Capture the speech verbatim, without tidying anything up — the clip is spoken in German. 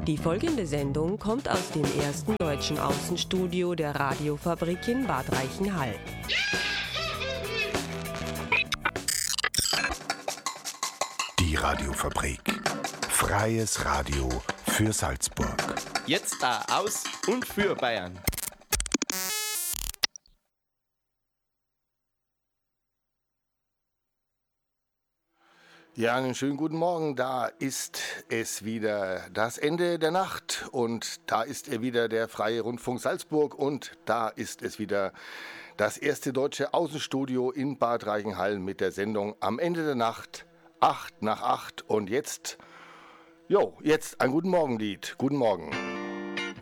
Die folgende Sendung kommt aus dem ersten deutschen Außenstudio der Radiofabrik in Bad Reichenhall. Die Radiofabrik. Freies Radio für Salzburg. Jetzt da aus und für Bayern. Ja, einen schönen guten Morgen. Da ist es wieder das Ende der Nacht und da ist er wieder, der Freie Rundfunk Salzburg, und da ist es wieder das erste deutsche Außenstudio in Bad Reichenhall mit der Sendung Am Ende der Nacht, acht nach acht. Und jetzt, jo, jetzt ein Guten Morgen Lied. Guten Morgen.